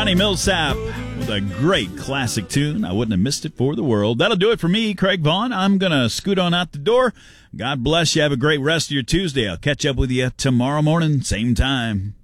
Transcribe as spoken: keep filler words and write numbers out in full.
Johnny Millsap with a great classic tune. I wouldn't have missed it for the world. That'll do it for me, Craig Vaughn. I'm going to scoot on out the door. God bless you. Have a great rest of your Tuesday. I'll catch up with you tomorrow morning, same time.